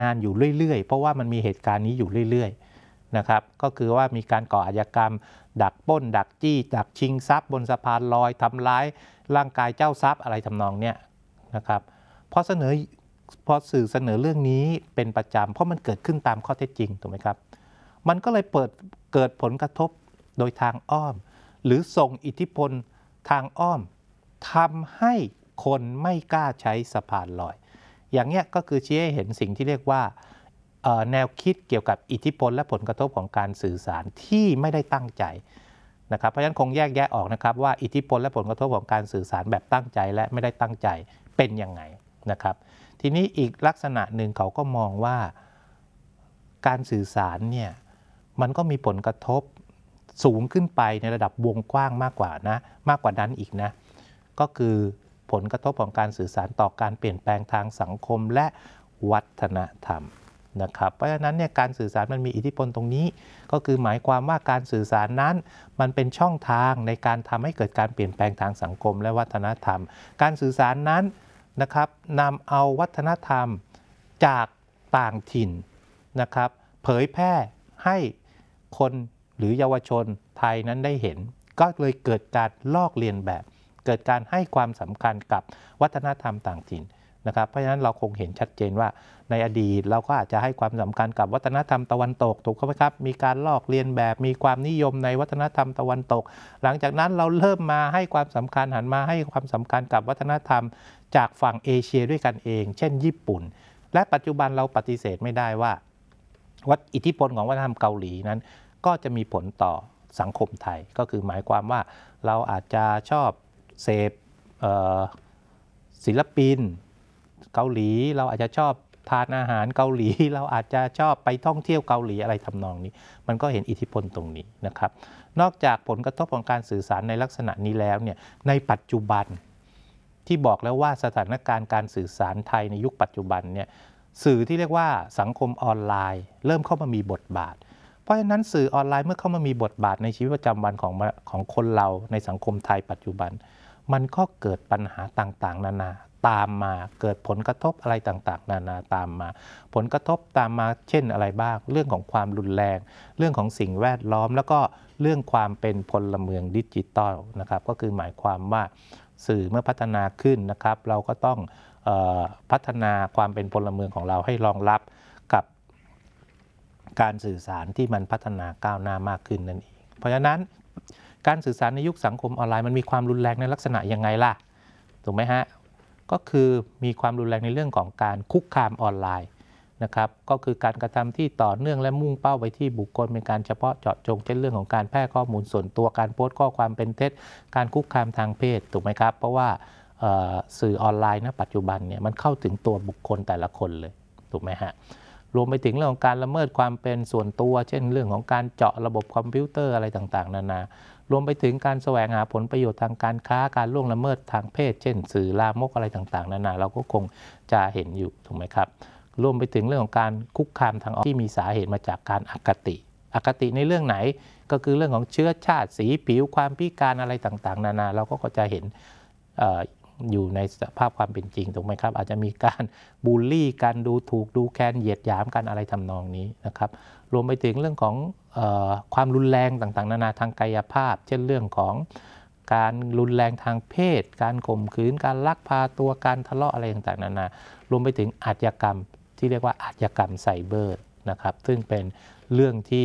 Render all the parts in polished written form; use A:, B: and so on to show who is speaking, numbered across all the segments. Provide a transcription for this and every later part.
A: งานอยู่เรื่อยๆเพราะว่ามันมีเหตุการณ์นี้อยู่เรื่อยๆนะครับก็คือว่ามีการก่ออาชญากรรมดักปล้นดักจี้ดักชิงทรัพย์บนสะพานลอยทำร้ายร่างกายเจ้าทรัพย์อะไรทำนองเนี้ยนะครับพอสื่อเสนอเรื่องนี้เป็นประจำเพราะมันเกิดขึ้นตามข้อเท็จจริงถูกไหมครับมันก็เลยเกิดผลกระทบโดยทางอ้อมหรือส่งอิทธิพลทางอ้อมทำให้คนไม่กล้าใช้สะพานลอยอย่างเนี้ยก็คือชี้ให้เห็นสิ่งที่เรียกว่าแนวคิดเกี่ยวกับอิทธิพลและผลกระทบของการสื่อสารที่ไม่ได้ตั้งใจนะครับเพราะฉะนั้นคงแยกแยะออกนะครับว่าอิทธิพลและผลกระทบของการสื่อสารแบบตั้งใจและไม่ได้ตั้งใจเป็นยังไงนะครับทีนี้อีกลักษณะหนึ่งเขาก็มองว่าการสื่อสารเนี่ยมันก็มีผลกระทบสูงขึ้นไปในระดับวงกว้างมากกว่านั้นอีกนะก็คือผลกระทบของการสื่อสารต่อการเปลี่ยนแปลงทางสังคมและวัฒนธรรมนะครับเพราะฉะนั้นเนี่ยการสื่อสารมันมีอิทธิพลตรงนี้ก็คือหมายความว่าการสื่อสารนั้นมันเป็นช่องทางในการทำให้เกิดการเปลี่ยนแปลงทางสังคมและวัฒนธรรมการสื่อสารนั้นนะครับนำเอาวัฒนธรรมจากต่างถิ่นนะครับเผยแพร่ให้คนหรือเยาวชนไทยนั้นได้เห็นก็เลยเกิดการลอกเลียนแบบเกิดการให้ความสำคัญกับวัฒนธรรมต่างถิ่นนะครับเพราะฉะนั้นเราคงเห็นชัดเจนว่าในอดีตเราก็อาจจะให้ความสำคัญกับวัฒนธรรมตะวันตกถูกไหมครับมีการลอกเลียนแบบมีความนิยมในวัฒนธรรมตะวันตกหลังจากนั้นเราเริ่มมาให้ความสำคัญหันมาให้ความสำคัญกับวัฒนธรรมจากฝั่งเอเชียด้วยกันเองเช่นญี่ปุ่นและปัจจุบันเราปฏิเสธไม่ได้ว่าอิทธิพลของวัฒนธรรมเกาหลีนั้นก็จะมีผลต่อสังคมไทยก็คือหมายความว่าเราอาจจะชอบเสพศิลปินเกาหลีเราอาจจะชอบทานอาหารเกาหลีเราอาจจะชอบไปท่องเที่ยวเกาหลีอะไรทำนองนี้มันก็เห็นอิทธิพลตรงนี้นะครับนอกจากผลกระทบของการสื่อสารในลักษณะนี้แล้วเนี่ยในปัจจุบันที่บอกแล้วว่าสถานการณ์การสื่อสารไทยในยุคปัจจุบันเนี่ยสื่อที่เรียกว่าสังคมออนไลน์เริ่มเข้ามามีบทบาทเพราะฉะนั้นสื่อออนไลน์เมื่อเข้ามามีบทบาทในชีวิตประจำวันของคนเราในสังคมไทยปัจจุบันมันก็เกิดปัญหาต่างๆนานาตามมาเกิดผลกระทบอะไรต่างๆนานาตามมาผลกระทบตามมาเช่นอะไรบ้างเรื่องของความรุนแรงเรื่องของสิ่งแวดล้อมแล้วก็เรื่องความเป็นพลเมืองดิจิตอลนะครับก็คือหมายความว่าสื่อเมื่อพัฒนาขึ้นนะครับเราก็ต้องพัฒนาความเป็นพลเมืองของเราให้รองรับกับการสื่อสารที่มันพัฒนาก้าวหน้ามากขึ้นนั่นเองเพราะฉะนั้นการสื่อสารในยุคสังคมออนไลน์มันมีความรุนแรงในลักษณะยังไงล่ะถูกไหมฮะก็คือมีความรุนแรงในเรื่องของการคุกคามออนไลน์นะครับก็คือการกระทำที่ต่อเนื่องและมุ่งเป้าไปที่บุคคลเป็นการเฉพาะเจาะจงเช่นเรื่องของการแพร่ข้อมูลส่วนตัวการโพสต์ข้อความเป็นเท็จการคุกคามทางเพศถูกไหมครับเพราะว่าสื่อออนไลน์ณปัจจุบันเนี่ยมันเข้าถึงตัวบุคคลแต่ละคนเลยถูกไหมฮะรวมไปถึงเรื่องของการละเมิดความเป็นส่วนตัวเช่นเรื่องของการเจาะระบบคอมพิวเตอร์อะไรต่างๆนานารวมไปถึงการแสวงหาผลประโยชน์ทางการค้าการล่วงละเมิดทางเพศเช่นสื่อลามกอะไรต่างๆนานาเราก็คงจะเห็นอยู่ถูกไหมครับรวมไปถึงเรื่องของการคุกคามทางอ้อมที่มีสาเหตุมาจากการอคติในเรื่องไหนก็คือเรื่องของเชื้อชาติสีผิวความพิการอะไรต่างๆนานาเราก็จะเห็นอยู่ในสภาพความเป็นจริงถูกไหมครับอาจจะมีการบูลลี่กันดูถูกดูแคลนเหยียดหยามกันอะไรทำนองนี้นะครับรวมไปถึงเรื่องของความรุนแรงต่างๆนานาทางกายภาพเช่นเรื่องของการรุนแรงทางเพศการข่มขืนการลักพาตัวการทะเลาะอะไรต่างๆนานารวมไปถึงอาชญากรรมที่เรียกว่าอาชญากรรมไซเบอร์นะครับซึ่งเป็นเรื่องที่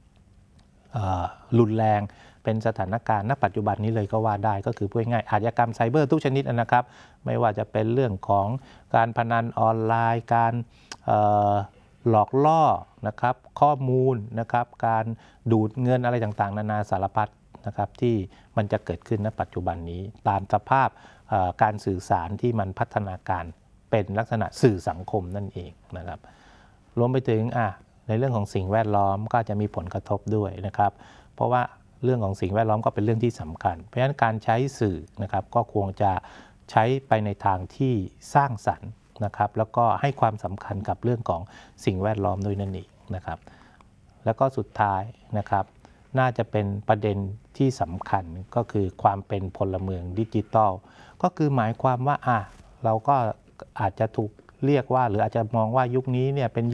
A: รุนแรงเป็นสถานการณ์ณปัจจุบันนี้เลยก็ว่าได้ก็คือพูดง่ายๆอาชญากรรมไซเบอร์ทุกชนิดนะครับไม่ว่าจะเป็นเรื่องของการพนันออนไลน์การหลอกล่อนะครับข้อมูลนะครับการดูดเงินอะไรต่างๆนานาสารพัดนะครับที่มันจะเกิดขึ้นณปัจจุบันนี้ตามสภาพการสื่อสารที่มันพัฒนาการเป็นลักษณะสื่อสังคมนั่นเองนะครับรวมไปถึงในเรื่องของสิ่งแวดล้อมก็จะมีผลกระทบด้วยนะครับเพราะว่าเรื่องของสิ่งแวดล้อมก็เป็นเรื่องที่สำคัญเพราะฉะนั้นการใช้สื่อนะครับก็ควรจะใช้ไปในทางที่สร้างสรรค์นะครับแล้วก็ให้ความสำคัญกับเรื่องของสิ่งแวดล้อมด้วยนั่นเองนะครับแล้วก็สุดท้ายนะครับน่าจะเป็นประเด็นที่สำคัญก็คือความเป็นพลเมืองดิจิทัลก็คือหมายความว่าเราก็อาจจะถูกเรียกว่าหรืออาจจะมองว่ายุคนี้เนี่ยเป็น